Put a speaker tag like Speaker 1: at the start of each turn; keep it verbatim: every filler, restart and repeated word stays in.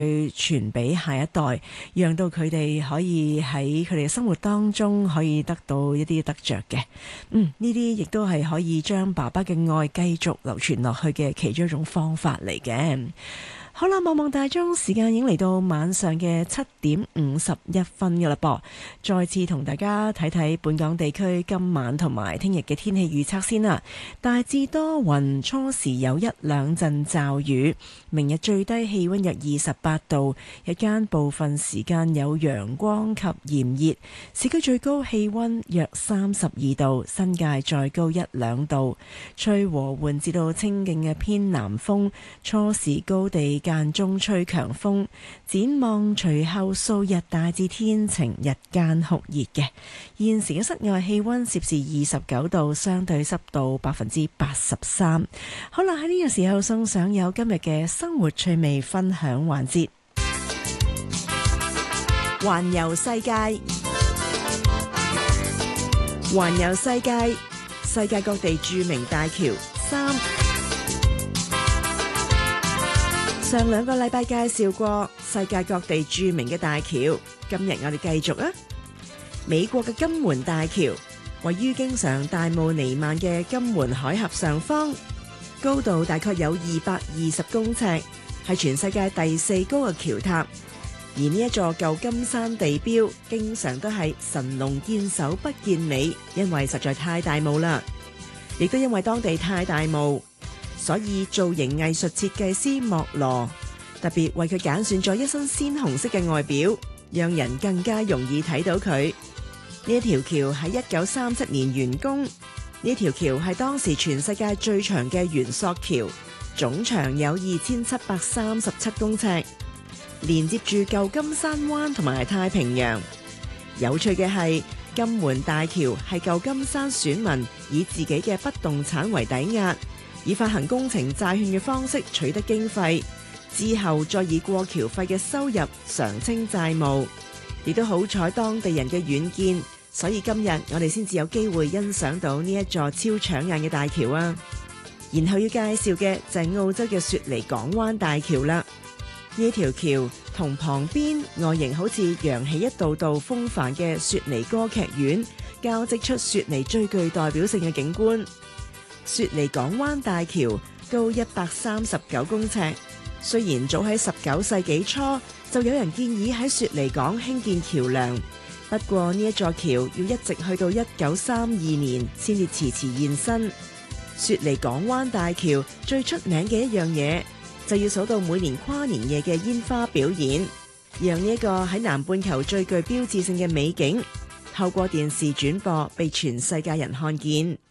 Speaker 1: 去傳俾下一代，讓到佢哋可以喺佢哋嘅生活當中可以得到一啲得着嘅。嗯，呢啲亦都係可以將爸爸嘅愛繼續流傳落去嘅其中一種方法嚟嘅。好啦，望望大鐘，時間已經嚟到晚上嘅七點五十一分㗎啦噃。再次同大家睇睇本港地區今晚同埋聽日嘅天氣預測先啦。大致多雲，初時有一兩陣驟雨。明日最低氣溫約二十八度，日間部分時間有陽光及炎熱。市區最高氣溫約三十二度，新界再高一兩度。吹和緩至到清勁嘅偏南風，初時高地間中吹強風，展望隨後數日大致天晴，日間酷熱嘅。現時嘅室外氣溫攝氏二十九度，相對濕度百分之八十三。好啦，喺呢個時候送上有今日嘅生活趣味分享環節，環遊世界，環遊世界，世界各地著名大橋三。上兩個禮拜介紹過世界各地著名嘅大橋，今日我哋繼續啊！美國嘅金門大橋位於經常大霧彌漫嘅金門海峽上方，高度大概有二百二十公尺，係全世界第四高嘅橋塔。而呢一座舊金山地標，經常都係神龍見首不見尾，因為實在太大霧啦，亦都因為當地太大霧。所以造型藝術設計師莫羅特別為佢揀選咗一身鮮紅色嘅外表，讓人更加容易睇到佢。呢一條橋喺一九三七年完工，呢條橋係當時全世界最長嘅圓索橋，總長有二千七百三十七公尺，連接住舊金山灣同埋太平洋。有趣嘅係，金門大橋係舊金山選民以自己嘅不動產為抵押，以發行工程債券嘅方式取得經費，之後再以過橋費嘅收入償清債務，亦都好彩當地人嘅遠見，所以今日我哋先至有機會欣賞到呢一座超搶眼嘅大橋啊！然後要介紹嘅就係澳洲嘅雪梨港灣大橋啦。呢條橋同旁邊外形好似揚起一道道風帆嘅雪梨歌劇院，交織出雪梨最具代表性嘅景觀。雪梨港灣大橋高一百三十九公尺，雖然早喺十九世紀初就有人建議喺雪梨港興建橋樑，不過呢一座橋要一直去到一九三二年先至遲遲現身。雪梨港灣大橋最出名嘅一樣嘢，就要數到每年跨年夜嘅煙花表演，讓呢一個喺南半球最具標誌性嘅美景透過電視轉播被全世界人看見。